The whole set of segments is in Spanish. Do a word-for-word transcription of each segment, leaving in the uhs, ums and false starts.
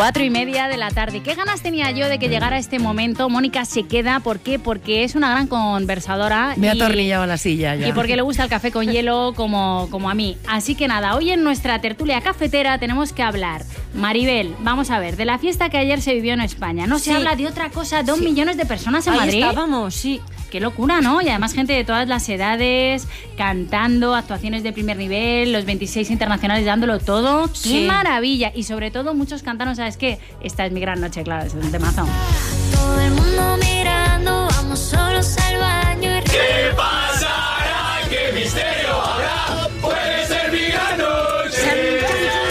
Cuatro y media de la tarde. ¿Qué ganas tenía yo de que llegara este momento? Mónica se queda, ¿por qué? Porque es una gran conversadora. Me ha y, atornillado la silla ya. Y porque le gusta el café con hielo como, como a mí. Así que nada, hoy en nuestra tertulia cafetera tenemos que hablar. Maribel, vamos a ver, de la fiesta que ayer se vivió en España. No se Sí. habla de otra cosa, dos Sí. millones de personas en Ahí Madrid. estábamos, sí. Qué locura, ¿no? Y además gente de todas las edades, cantando, actuaciones de primer nivel, los veintiséis internacionales dándolo todo. ¡Qué Sí. maravilla! Y sobre todo muchos cantaron, ¿sabes qué? Esta es mi gran noche, claro, es un temazo. Todo el mundo mirando, vamos solos al baño y... ¿Qué pasará? ¿Qué misterio habrá? Puede ser mi gran noche.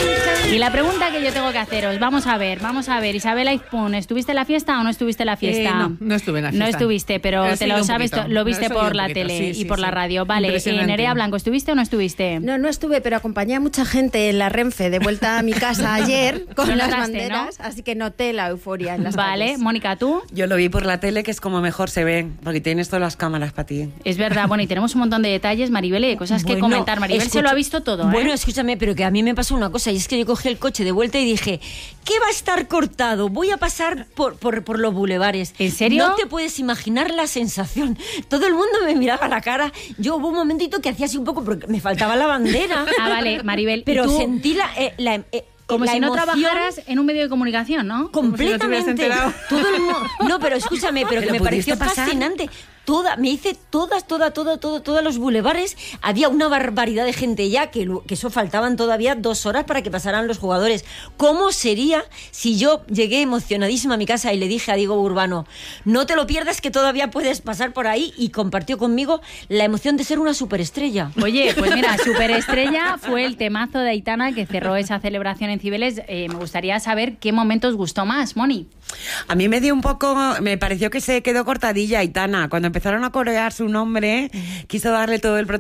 Y la pregunta que yo tengo que haceros, vamos a ver, vamos a ver, Isabel Aizpún, ¿estuviste en la fiesta o no estuviste en la fiesta? Eh, no, no estuve en la fiesta. No estuviste, pero He te seguido lo un sabes, poquito. to- lo viste He seguido por un la poquito, tele sí, y sí, por sí. la radio. Vale, eh, Impresionante. Nerea Blanco, ¿estuviste o no estuviste? No, no estuve, pero acompañé a mucha gente en la Renfe de vuelta a mi casa ayer con Lo las notaste, banderas, ¿no? así que noté la euforia en las Vale, calles. Mónica, ¿tú? Yo lo vi por la tele, que es como mejor se ve, porque tienes todas las cámaras para ti. Es verdad, bueno, y tenemos un montón de detalles, Maribel, y de cosas que Bueno, comentar. Maribel se escucha- lo ha visto todo, ¿eh? Bueno, escúchame, pero que a mí me pasó una cosa, y es que yo cogí el coche de vuelta y dije, ¿qué va a estar cortado? Voy a pasar por, por, por los bulevares. ¿En serio? No te puedes imaginar la sensación. Todo el mundo me miraba a la cara. Yo hubo un momentito que hacía así un poco, porque me faltaba la bandera. Ah, vale, Maribel. ¿y Pero tú? sentí la... eh, la eh, Como la si no emoción trabajaras en un medio de comunicación, ¿no? completamente. Como si no te hubieras enterado. Todo el mu- no, pero escúchame, pero ¿Te que lo me pareció pudiste pasar? fascinante. Toda, me hice todas, toda, toda, todo, todos los bulevares. Había una barbaridad de gente ya, que, lu- que eso faltaban todavía dos horas para que pasaran los jugadores. ¿Cómo sería si yo llegué emocionadísima a mi casa y le dije a Diego Urbano, no te lo pierdas que todavía puedes pasar por ahí? Y compartió conmigo la emoción de ser una superestrella. Oye, pues mira, Superestrella fue el temazo de Aitana que cerró esa celebración en Cibeles. Eh, me gustaría saber qué momento os gustó más, Moni. A mí me dio un poco, me pareció que se quedó cortadilla Aitana. Cuando empezaron a corear su nombre, quiso darle todo el protagonismo